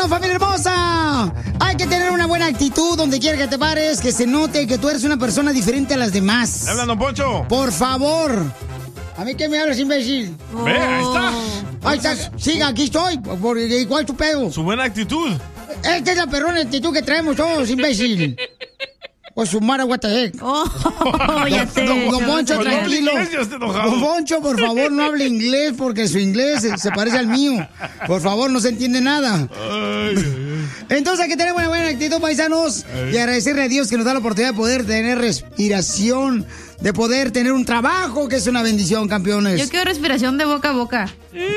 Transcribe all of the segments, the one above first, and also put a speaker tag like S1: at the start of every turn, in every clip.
S1: ¡Paisanos, familia hermosa! Hay que tener una buena actitud donde quiera que te pares, que se note que tú eres una persona diferente a las demás.
S2: ¿Me hablan, don Poncho?
S1: Por favor. ¿A mí qué me hablas, imbécil?
S2: Ve, ahí está.
S1: Ahí está. Siga, aquí estoy. ¿Cuál es tu pedo?
S2: Su buena actitud.
S1: Esta es la perrona actitud que traemos todos, imbécil. Pues su mara, what the heck.
S3: Ya sé.
S1: Don Poncho, tranquilo. Don Poncho, por favor, no hable inglés porque su inglés se parece al mío. Por favor, no se entiende nada. Entonces hay que tener buena actitud, paisanos. Y agradecerle a Dios que nos da la oportunidad de poder tener respiración, de poder tener un trabajo, que es una bendición, campeones.
S3: Yo quiero respiración de boca a boca.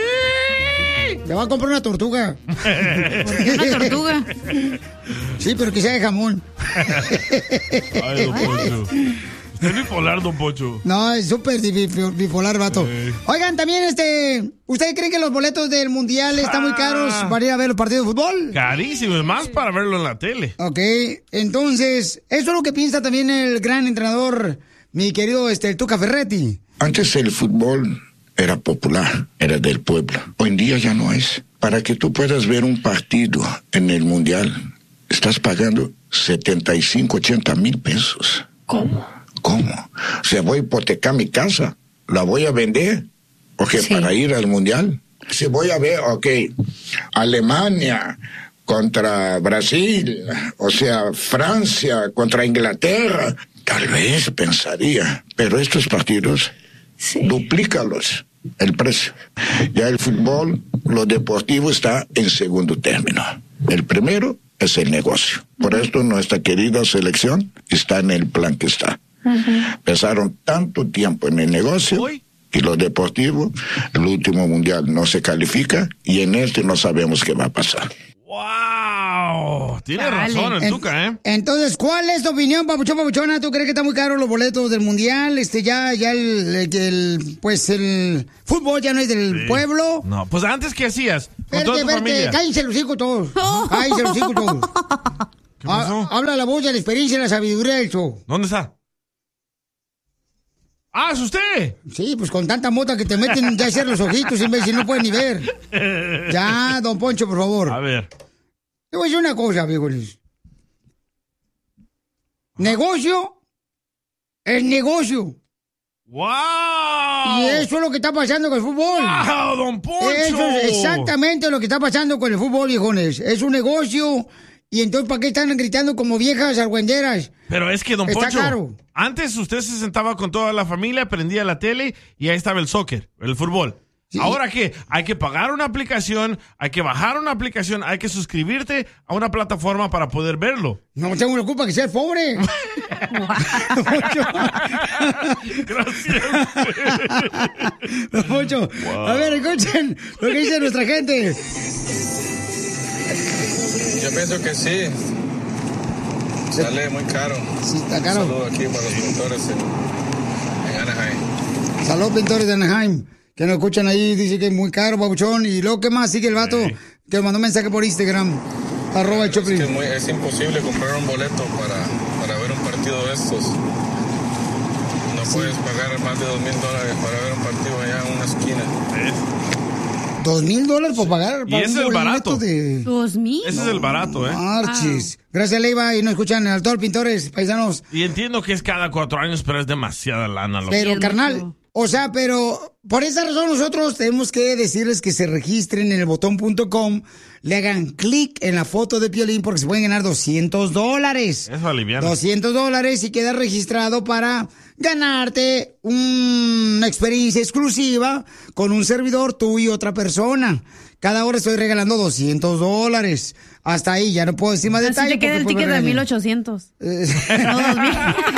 S1: Te voy a comprar una tortuga.
S3: ¿Una tortuga?
S1: Sí, pero que sea de jamón.
S2: Ay, don Poncho. Usted es bipolar, don Poncho.
S1: No, es súper bipolar, vato. Oigan, también, ¿ustedes creen que los boletos del Mundial están muy caros para ir a ver los partidos de fútbol?
S2: Carísimo, es más para verlo en la tele.
S1: Ok, entonces, eso es lo que piensa también el gran entrenador, mi querido el Tuca Ferretti.
S4: Antes el fútbol era popular, era del pueblo. Hoy en día ya no es. Para que tú puedas ver un partido en el Mundial, estás pagando 75, 80 mil pesos.
S3: ¿Cómo?
S4: O sea, voy a hipotecar mi casa, la voy a vender, para ir al Mundial. Si voy a ver, Alemania contra Brasil, Francia contra Inglaterra, tal vez pensaría, pero estos partidos, duplícalos el precio. Ya el fútbol, lo deportivo está en segundo término. El primero es el negocio. Por esto nuestra querida selección está en el plan que está. Pasaron tanto tiempo en el negocio y lo deportivo, el último mundial no se califica y en este no sabemos qué va a pasar.
S2: ¡Wow! Tiene razón el Tuca, ¿eh?
S1: Entonces, ¿cuál es tu opinión, papuchona? ¿Tú crees que están muy caros los boletos del Mundial? Ya el fútbol ya no es del pueblo.
S2: No, pues antes, ¿qué hacías? Con toda tu
S1: Verte,
S2: familia.
S1: cállense los hijos todos. Cállense los hijos todos.
S2: ¿Qué pasó?
S1: Habla la voz de la experiencia y la sabiduría del show.
S2: ¿Dónde está? ¡Ah, es usted!
S1: Sí, pues con tanta mota que te meten ya hacer los ojitos, imbécil, no puedes ni ver. Ya, don Poncho, por favor.
S2: A ver.
S1: Te voy a decir una cosa, amigos. Negocio es negocio.
S2: ¡Wow!
S1: Y eso es lo que está pasando con el fútbol.
S2: ¡Wow, don Poncho!
S1: Eso es exactamente lo que está pasando con el fútbol, viejones. Es un negocio. Y entonces, ¿para qué están gritando como viejas argüenderas?
S2: Pero es que, don
S1: Está
S2: Poncho,
S1: caro.
S2: antes usted se sentaba con toda la familia, prendía la tele y ahí estaba el soccer, el fútbol. Sí. ¿Ahora qué? Hay que pagar una aplicación, hay que bajar una aplicación, hay que suscribirte a una plataforma para poder verlo.
S1: No tengo la culpa que seas pobre.
S2: Gracias.
S1: Don Poncho, a ver, escuchen lo que dice nuestra gente.
S5: Yo pienso que sí. Sale muy caro.
S1: Sí, está caro.
S5: Saludos aquí para los pintores en Anaheim.
S1: Saludos, pintores de Anaheim. Que nos escuchan ahí, dice que es muy caro, babuchón. Y luego, ¿qué más? Sigue el vato que mandó un mensaje por Instagram. @ el Choplin.
S5: Es imposible comprar un boleto para ver un partido de estos. No puedes pagar más de $2,000 para ver un partido allá en una esquina.
S1: $2,000 por pagar.
S2: Y ese es el barato.
S1: De...
S3: ¿2,000?
S2: Ese es el barato, ¿eh?
S1: Marchis. Gracias, Leiva. Y nos escuchan al todos pintores, paisanos.
S2: Y entiendo que es cada 4 años, pero es demasiada lana.
S1: Pero, carnal, pero por esa razón nosotros tenemos que decirles que se registren en el botón.com, le hagan clic en la foto de Piolín porque se pueden ganar $200.
S2: Eso aliviana.
S1: $200 y queda registrado para ganarte una experiencia exclusiva con un servidor, tú y otra persona. Cada hora estoy regalando $200. Hasta ahí, ya no puedo decir más detalles.
S3: Así te queda el ticket de 1,800. No, 2,000.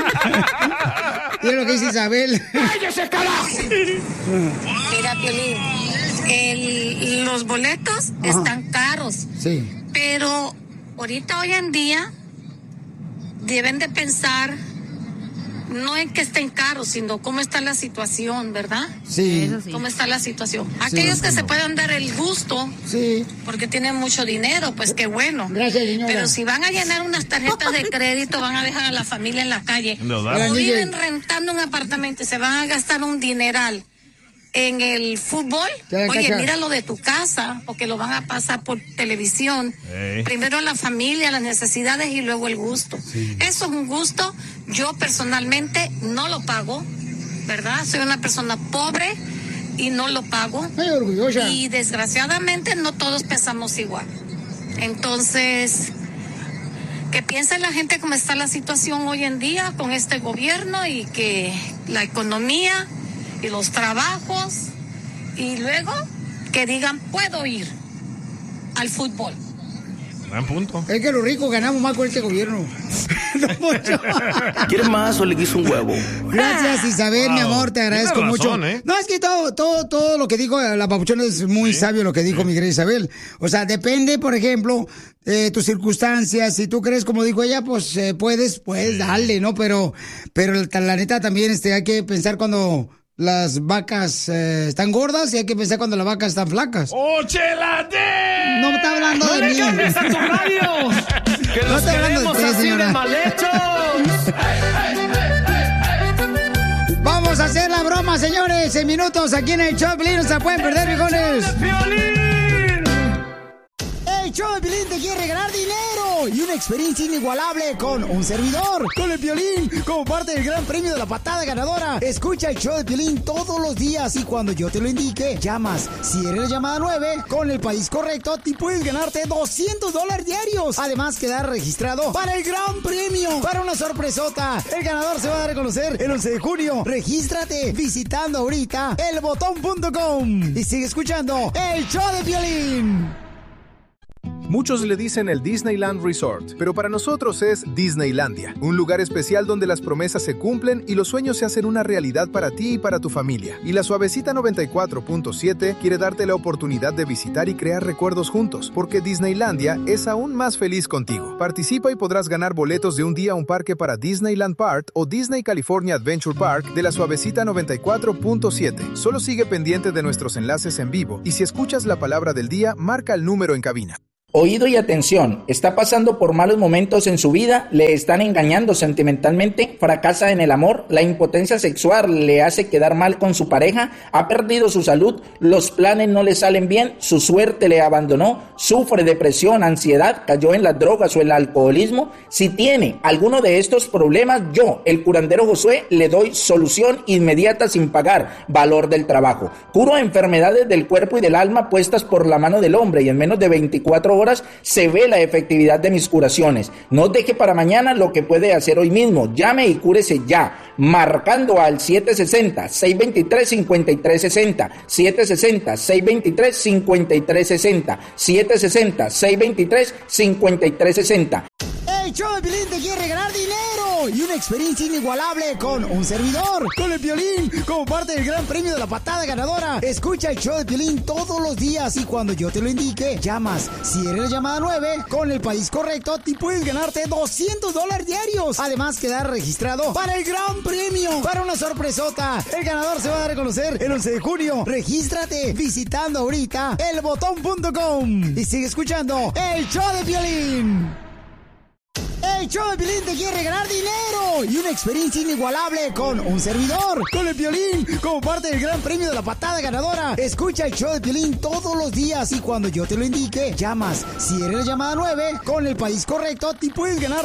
S1: Y es lo que dice Isabel.
S6: ¡Cállese, carajo! Mira, Piolín, los boletos están caros.
S1: Sí.
S6: Pero ahorita, hoy en día, deben de pensar no en que estén caros, sino cómo está la situación, ¿verdad?
S1: Sí.
S6: ¿Cómo está la situación? Aquellos que se puedan dar el gusto, porque tienen mucho dinero, pues qué bueno.
S1: Gracias, señora.
S6: Pero si van a llenar unas tarjetas de crédito, van a dejar a la familia en la calle.
S2: No,
S6: o viven rentando un apartamento y se van a gastar un dineral en el fútbol, oye, mira lo de tu casa, porque lo van a pasar por televisión. Primero la familia, las necesidades y luego el gusto. Eso es un gusto. Yo personalmente no lo pago, ¿verdad? Soy una persona pobre y no lo pago.
S1: Ay, orgullosa.
S6: Y desgraciadamente no todos pensamos igual. Entonces, que piense la gente cómo está la situación hoy en día con este gobierno y que la economía y los trabajos, y luego que digan, puedo ir al fútbol.
S2: Buen punto.
S1: Es que los ricos ganamos más con este gobierno.
S7: ¿Quieres más o le quiso un huevo?
S1: Gracias, Isabel, mi amor, te agradezco mucho. No, es que todo lo que dijo la papuchona es muy sabio lo que dijo mi querida Isabel. O sea, depende, por ejemplo, de tus circunstancias. Si tú crees, como dijo ella, pues puedes darle, ¿no? Pero la neta también hay que pensar cuando las vacas están gordas y hay que pensar cuando las vacas están flacas.
S2: ¡Oh, Chelate!
S1: No me está hablando de mí.
S7: ¡No le cambies a tu radio! ¡Que
S1: no
S7: los
S1: está hablando
S7: queremos
S1: de usted,
S7: así
S1: señora.
S7: de mal hechos!
S1: Vamos a hacer la broma, señores, en minutos aquí en el Choplin. No se pueden perder, viejones. El show de Piolín te quiere regalar dinero y una experiencia inigualable con un servidor, con el Piolín, como parte del gran premio de la patada ganadora. Escucha el show de Piolín todos los días y cuando yo te lo indique, llamas. Si eres la llamada 9, con el país correcto, te puedes ganarte $200 diarios. Además, quedar registrado para el gran premio, para una sorpresota. El ganador se va a dar a conocer el 11 de junio. Regístrate visitando ahorita elbotón.com y sigue escuchando el show de Piolín.
S8: Muchos le dicen el Disneyland Resort, pero para nosotros es Disneylandia, un lugar especial donde las promesas se cumplen y los sueños se hacen una realidad para ti y para tu familia. Y la Suavecita 94.7 quiere darte la oportunidad de visitar y crear recuerdos juntos, porque Disneylandia es aún más feliz contigo. Participa y podrás ganar boletos de un día a un parque para Disneyland Park o Disney California Adventure Park de la Suavecita 94.7. Solo sigue pendiente de nuestros enlaces en vivo y si escuchas la palabra del día, marca el número en cabina.
S9: Oído y atención, está pasando por malos momentos en su vida, le están engañando sentimentalmente, fracasa en el amor, la impotencia sexual le hace quedar mal con su pareja, ha perdido su salud, los planes no le salen bien, su suerte le abandonó, sufre depresión, ansiedad, cayó en las drogas o el alcoholismo. Si tiene alguno de estos problemas, yo, el curandero Josué, le doy solución inmediata sin pagar valor del trabajo. Curo enfermedades del cuerpo y del alma puestas por la mano del hombre y en menos de 24 horas se ve la efectividad de mis curaciones. No deje para mañana lo que puede hacer hoy mismo. Llame y cúrese ya, marcando al 760-623-5360, 760-623-5360, 760-623-5360. El show de Piolín te quiere regalar dinero y una experiencia inigualable con un servidor, con el Piolín, como parte del gran premio de la patada ganadora. Escucha el show de Piolín todos los días y cuando yo te lo indique, llamas. Si eres la llamada 9, con el país correcto, te puedes ganarte $200 diarios. Además, quedar registrado para el gran premio, para una sorpresota. El ganador se va a dar a conocer el 11 de junio. Regístrate visitando ahorita elbotón.com y sigue escuchando el show de Piolín. El show de Piolín te quiere regalar dinero y una experiencia inigualable con un servidor, con el Piolín, como parte del gran premio de la patada ganadora. Escucha el show de Piolín todos los días y cuando yo te lo indique, llamas. Si eres la llamada 9, con el país correcto, te puedes ganar